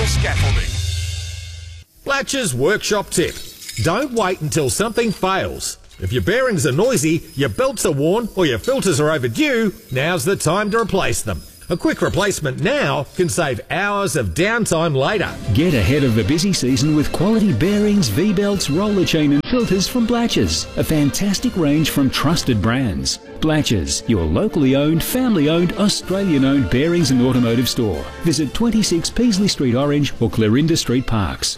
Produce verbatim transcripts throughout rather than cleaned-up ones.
steel scaffolding. Blatcher's workshop tip. Don't wait until something fails. If your bearings are noisy, your belts are worn, or your filters are overdue, now's the time to replace them. A quick replacement now can save hours of downtime later. Get ahead of the busy season with quality bearings, V-belts, roller chain and filters from Blatcher's. A fantastic range from trusted brands. Blatcher's, your locally owned, family-owned, Australian-owned bearings and automotive store. Visit twenty-six Peasley Street Orange or Clarinda Street Parks.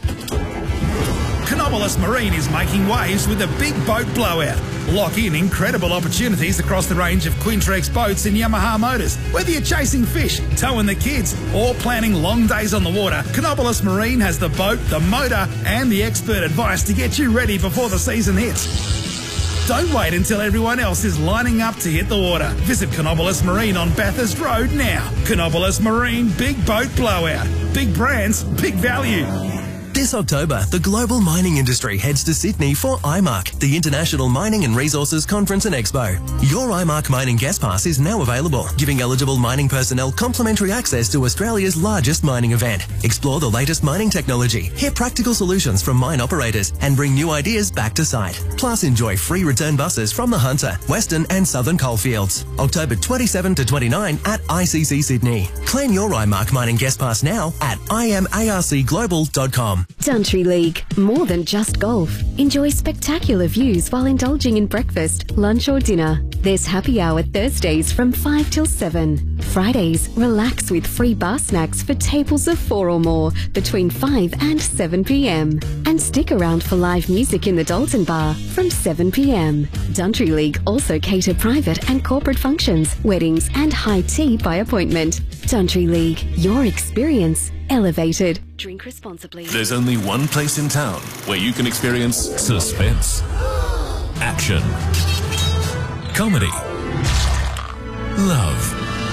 Canobolas Marine is making waves with a big boat blowout. Lock in incredible opportunities across the range of Quintrex boats and Yamaha motors. Whether you're chasing fish, towing the kids, or planning long days on the water, Canobolas Marine has the boat, the motor, and the expert advice to get you ready before the season hits. Don't wait until everyone else is lining up to hit the water. Visit Canobolas Marine on Bathurst Road now. Canobolas Marine Big Boat Blowout. Big brands, big value. This October, the global mining industry heads to Sydney for I M A R C, the International Mining and Resources Conference and Expo. Your I M A R C Mining Guest Pass is now available, giving eligible mining personnel complimentary access to Australia's largest mining event. Explore the latest mining technology, hear practical solutions from mine operators, and bring new ideas back to site. Plus, enjoy free return buses from the Hunter, Western and Southern coalfields. October twenty-seventh to twenty-ninth at I C C Sydney. Claim your I M A R C Mining Guest Pass now at i m a r c global dot com. Country League, more than just golf. Enjoy spectacular views while indulging in breakfast, lunch or dinner. There's happy hour Thursdays from five till seven. Fridays, relax with free bar snacks for tables of four or more between five and seven p m. And stick around for live music in the Dalton Bar from seven p m. Country League also cater private and corporate functions, weddings and high tea by appointment. Country League, your experience elevated. Drink responsibly. There's only one place in town where you can experience suspense, action, comedy, love.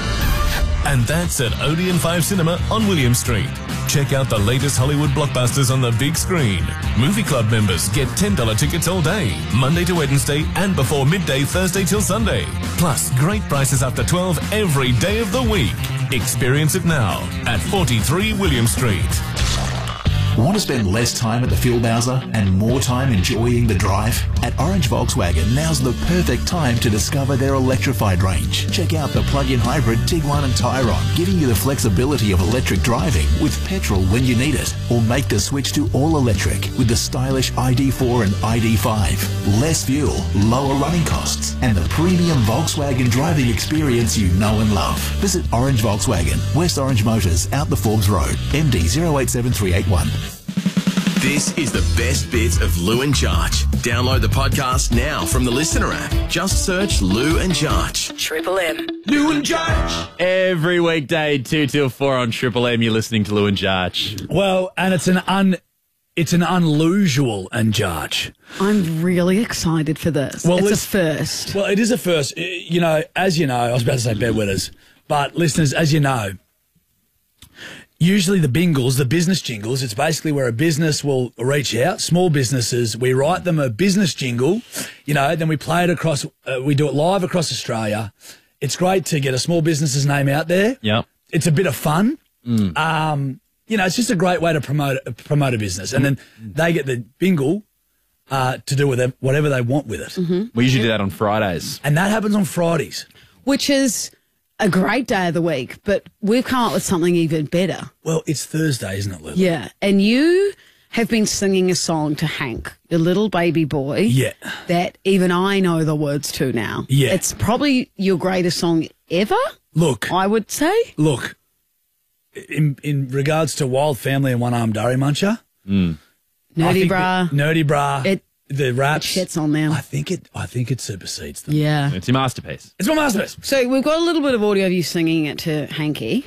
And that's at Odeon five Cinema on William Street. Check out the latest Hollywood blockbusters on the big screen. Movie Club members get ten dollars tickets all day, Monday to Wednesday and before midday Thursday till Sunday. Plus, great prices after twelve every day of the week. Experience it now at forty-three William Street. Want to spend less time at the fuel bowser and more time enjoying the drive? At Orange Volkswagen, now's the perfect time to discover their electrified range. Check out the plug-in hybrid Tiguan and Tyron, giving you the flexibility of electric driving with petrol when you need it. Or make the switch to all-electric with the stylish I D four and I D five. Less fuel, lower running costs, and the premium Volkswagen driving experience you know and love. Visit Orange Volkswagen, West Orange Motors, out the Forbes Road, M D zero eight seven three eight one. This is the best bits of Lou and Jarch. Download the podcast now from the Listener app. Just search Lou and Jarch. Triple M. Lou and Jarch. Every weekday, two till four on Triple M, you're listening to Lou and Jarch. Well, and it's an un... It's an unusual and Jarch. I'm really excited for this. Well, it's let's- a first. Well, it is a first. You know, as you know, I was about to say bedwetters, but listeners, as you know, usually the bingles, the business jingles, it's basically where a business will reach out, small businesses, we write them a business jingle, you know, then we play it across, uh, we do it live across Australia. It's great to get a small business's name out there. Yeah. It's a bit of fun. Mm. Um, you know, it's just a great way to promote promote a business. And then they get the bingle uh, to do with it, whatever they want with it. Mm-hmm. We usually do that on Fridays. And that happens on Fridays. Which is a great day of the week, but we've come up with something even better. Well, it's Thursday, isn't it, Lily? Yeah. And you have been singing a song to Hank, your little baby boy. Yeah. That even I know the words to now. Yeah. It's probably your greatest song ever, Look. I would say. Look, in in regards to Wild Family and One Armed Durry Muncher, Mm. I Nerdy think Bra. the- Nerdy Bra, It, the it raps, shits on them. I think it. I think it supersedes them. Yeah. It's your masterpiece. It's my masterpiece. So we've got a little bit of audio of you singing it to Hanky.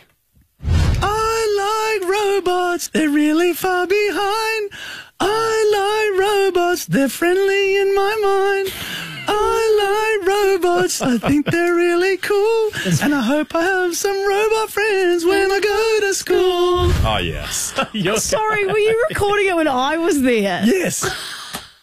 I like robots. They're really far behind. I like robots. They're friendly in my mind. I like robots. I think they're really cool. And I hope I have some robot friends when I go to school. Oh, yes. You're- Sorry, were you recording it when I was there? Yes.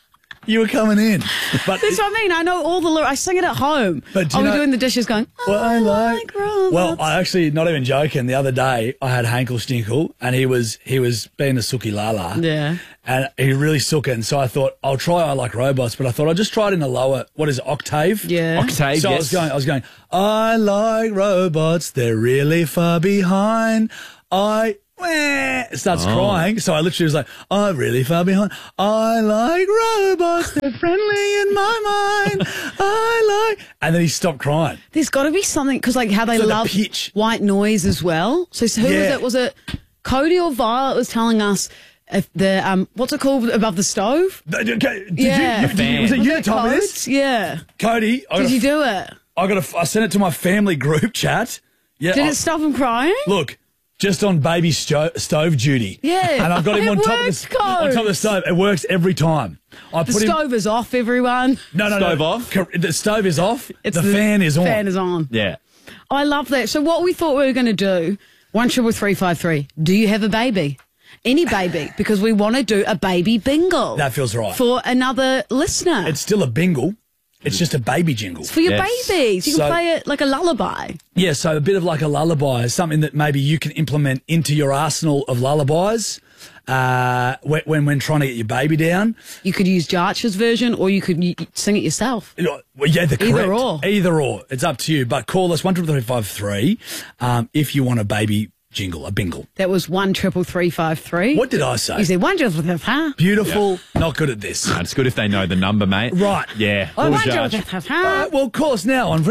you were coming in. But That's what I mean. I know all the lyrics. I sing it at home. But do I'll you be know- doing the dishes going, Well, I like, robots. well, I actually, not even joking, the other day I had Hankel Stinkle and he was he was being a sookie lala. Yeah. And he really sook it. And so I thought, I'll try I Like Robots, but I thought I'll just try it in a lower, what is it, octave? Yeah. Octave, So I yes. was going, I was going, I like robots, they're really far behind. I, Wah, it starts Oh. crying. So I literally was like, I'm really far behind. I like robots, they're friendly in my mind. I like, and then he stopped crying. There's got to be something, because like how they So the love pitch. white noise as well. So, so who was Yeah. it? Was it Cody or Violet was telling us if the, um, what's it called, above the stove? Okay, did Yeah. you, did you, was it Was you it that told me codes? this? Yeah. Cody, I Did got you a- do it? I got a, I sent it to my family group chat. Yeah, Did I- it stop him crying? Look, just on baby sto- stove duty. Yeah. And I've got him It on top, of works, the, on top of the stove. It works every time. I The put him, stove is off, everyone. no, no, Stove no. off? Cor- The stove is off. It's the, fan is on. Fan is on. Yeah. I love that. So what we thought we were going to do, one triple three five three. Do you have a baby? Any baby? Because we want to do a baby bingo. That feels right. For another listener. It's still a bingle. It's just a baby jingle. for your Yes. babies. You can So- play it like a lullaby. Yeah, so a bit of like a lullaby is something that maybe you can implement into your arsenal of lullabies uh, when, when when trying to get your baby down. You could use Jarch's version, or you could y- sing it yourself. You know, well, yeah, the Either correct. or. Either or. It's up to you. But call us one triple three five three um, if you want a baby jingle, a bingle. That was one triple three five three. What did I say? You said one triple three five. Beautiful. Not good at this. No, it's good if they know the number, mate. Right. Yeah. Oh, Full One triple charge. three five. Uh, well, call us now on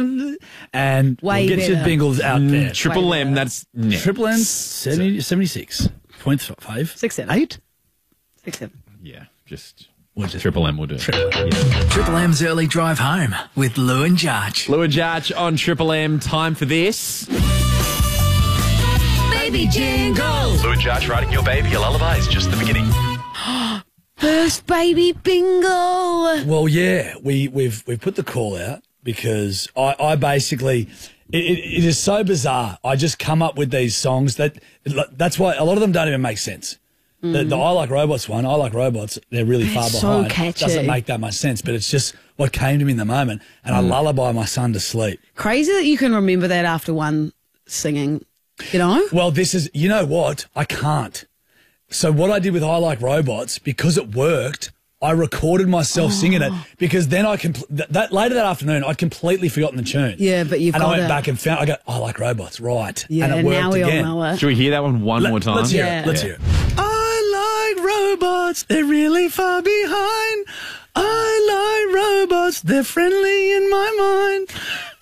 and Way we'll get your better. bingles out Mm, there. Triple Wait a M, minute. that's next. Triple M seventy, seventy-six point five. Six seven. Eight? Six seven. Yeah, just We'll just- Triple M will do. Triple M. Yeah. Triple M's early drive home with Lou and Jarch. Lou and Jarch on Triple M. Time for this. Baby jingle. Lou and Josh writing your baby a lullaby is just the beginning. First baby bingo. Well, yeah, we, we've we've put the call out because I, I basically it, it, it is so bizarre. I just come up with these songs that that's why a lot of them don't even make sense. The, the I Like Robots one, I Like Robots, they're really far It's so behind. catchy. Doesn't make that much sense, but it's just what came to me in the moment, and I lullaby my son to sleep. Crazy that you can remember that after one singing. You know? Well, this is, you know what? I can't. So what I did with I Like Robots, because it worked, I recorded myself singing it because then I compl- th- that later that afternoon I'd completely forgotten the tune. Yeah, but you've and got I went it. back and found I go, I Like Robots, right? Yeah, and it worked now we again. all know it. Should we hear that one one Let- more time? Let's hear Yeah. it. Let's Yeah. hear it. I like robots, they're really far behind. I like robots, they're friendly in my mind.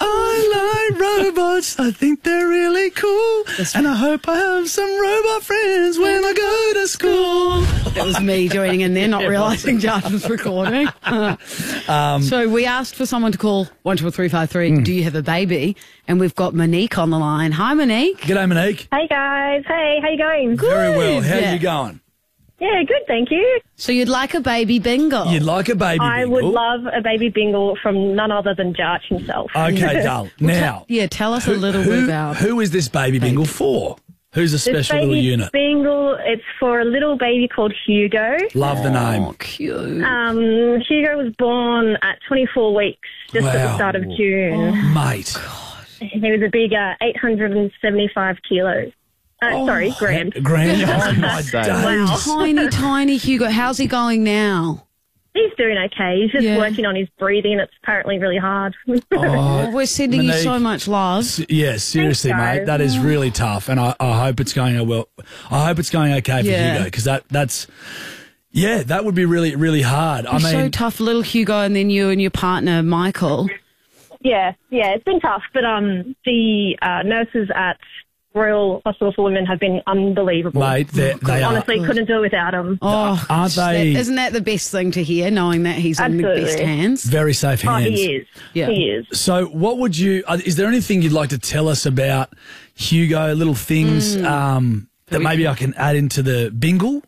I like robots, I think they're really cool. And I hope I have some robot friends when I go to school. That was me joining in there, not realising Jarch was recording. Um, so we asked for someone to call one triple three five three. Hmm. Do you have a baby? And we've got Monique on the line. Hi, Monique. G'day, Monique. Hey guys, hey, how you going? Very well. How Yeah. you going? Yeah, good, thank you. So you'd like a baby bingo? You'd like a baby I bingle? would love a baby bingle from none other than Jarch himself. Okay, Dull. Now, yeah, tell us a little who, bit about. who is this baby bingle for? Who's a This special baby little unit? bingle, it's for a little baby called Hugo. Love the name. Oh, cute. Um, Hugo was born at twenty-four weeks, just at the Wow. start of June. Mate. He was a big uh, eight hundred seventy-five kilos. Uh, sorry, grams. Grand. Oh, my Wow. days. Wow. Tiny, tiny Hugo. How's he going now? He's doing okay. He's just Yeah. working on his breathing. It's apparently really hard. Oh, we're sending you Monique. so much love. S- Yeah, seriously, Thanks, mate. guys. That is really tough, and I, I hope it's going well. I hope it's going okay for Yeah. Hugo because that that's yeah, that would be really really hard. I You're mean, so tough, little Hugo, and then you and your partner, Michael. Yeah, yeah, it's been tough, but um, the uh, nurses at Royal Hospital for Women have been unbelievable. mate, they they are. Honestly, couldn't do without them. Oh, Aren't that- they- Isn't that the best thing to hear, knowing that he's in the Absolutely. best hands? Very safe Oh, hands. he is. Yeah. He is. So, what would you? Uh, is there anything you'd like to tell us about Hugo? Little things Mm. um, that maybe I can add into the bingle.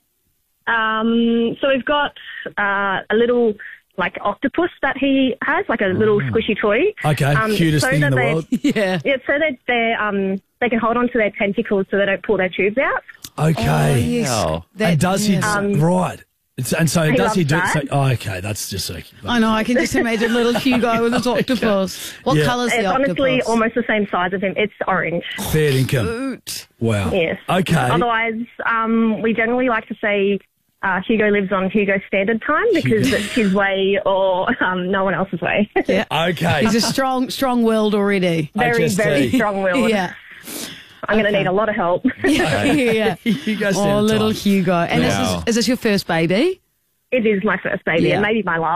Um, so we've got uh, a little like octopus that he has, like a little squishy toy. Okay, Um, cutest so thing in that the they- world. Yeah. Yeah, so that they um they can hold on to their tentacles so they don't pull their tubes out. Okay. Oh, yes. Wow. That- and does he? yeah. Um, right. It's, and so He does he loves do that. So, oh, okay, that's just so cute. I know, I can just imagine little Hugo with his octopus. What Yeah. colour's It's the octopus? honestly almost the same size of him. It's orange. Fair income. Oot. Wow. Yes. Okay. Otherwise, um, we generally like to say uh, Hugo lives on Hugo Standard Time because it's his way or um, no one else's way. Yeah. Okay. He's a strong, strong-willed already. very, H S T. very strong-willed. Yeah. I'm going to Okay. need a lot of help. Yeah. yeah. Hugo Oh, Standard little Time. Hugo. And Wow. this is, is this your first baby? It is my first baby Yeah. and maybe my last.